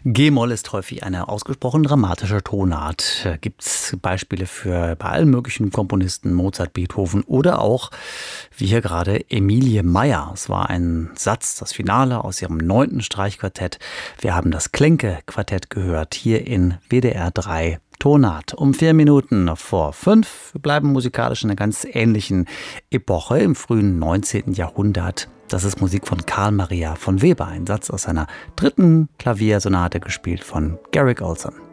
G-Moll ist häufig eine ausgesprochen dramatische Tonart. Gibt es Beispiele für bei allen möglichen Komponisten, Mozart, Beethoven oder auch, wie hier gerade, Emilie Meyer. Es war ein Satz, das Finale aus ihrem 9. Streichquartett. Wir haben das Klenke-Quartett gehört, hier in WDR 3 Tonart. Um 4 Minuten vor 5. Wir bleiben musikalisch in einer ganz ähnlichen Epoche im frühen 19. Jahrhundert. Das ist Musik von Carl Maria von Weber, ein Satz aus seiner 3. Klaviersonate, gespielt von Garrick Ohlson.